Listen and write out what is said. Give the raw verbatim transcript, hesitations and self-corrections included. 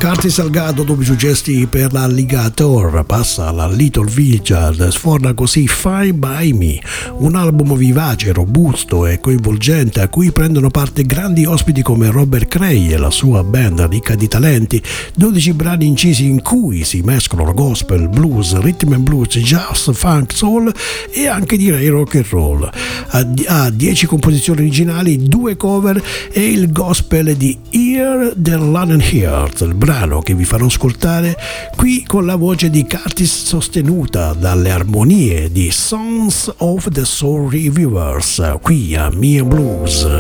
Curtis Salgado, doppi suggesti per l'Alligator, passa alla Little Richard, sforna così Fine By Me, un album vivace, robusto e coinvolgente a cui prendono parte grandi ospiti come Robert Cray e la sua band ricca di talenti, dodici brani incisi in cui si mescolano gospel, blues, rhythm and blues, jazz, funk, soul e anche direi rock and roll. Ha dieci composizioni originali, due cover e il gospel di Ear the London Heart, il brano che vi farò ascoltare qui con la voce di Curtis sostenuta dalle armonie di Sons of the Soul Reviewers, qui a Mia Blues.